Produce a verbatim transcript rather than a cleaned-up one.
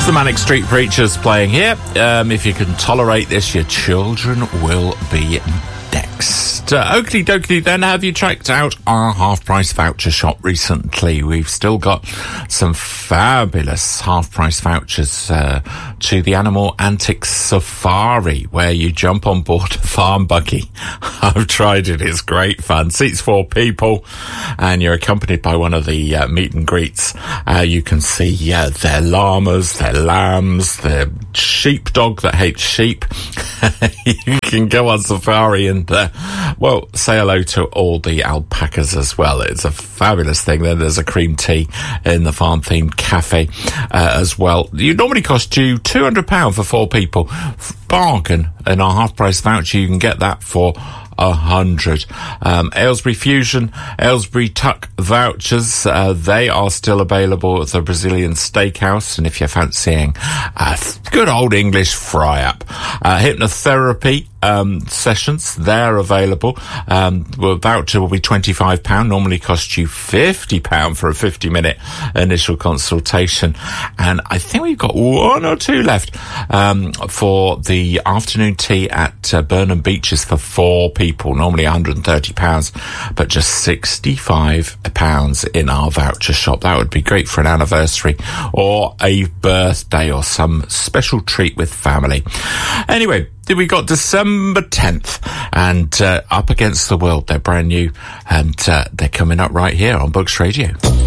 the Manic Street Preachers playing here. Um, if you can tolerate this, your children will be next. Uh, oakley dokley then, have you checked out our half-price voucher shop recently? We've still got some fabulous half-price vouchers uh, to the Animal Antics Safari, where you jump on board a farm buggy. I've tried it, it's great fun. Seats four people, and you're accompanied by one of the uh, meet and greets. Uh, you can see uh, their llamas, their lambs, their sheepdog that hates sheep. You can go on safari and, uh, well, say hello to all the alpacas as well. It's a fabulous thing. Then there's a cream tea in the farm-themed cafe uh, as well. You normally cost you two hundred pounds for four people. Bargain. In our half-price voucher, you can get that for a hundred. Um, Aylesbury Fusion, Aylesbury Tuck vouchers, uh, they are still available at the Brazilian Steakhouse. And if you're fancying a good old English fry-up, uh, hypnotherapy um, sessions, they're available. Um, the voucher will be twenty-five pounds, normally cost you fifty pounds for a fifty minute initial consultation. And I think we've got one or two left um, for the afternoon tea at uh, Burnham Beaches for four people, normally one hundred thirty pounds, but just sixty-five pounds in our voucher shop. That would be great for an anniversary or a birthday or some special treat with family. Anyway, we got December tenth and uh, Up Against the World. They're brand new and uh, they're coming up right here on Bugs Radio.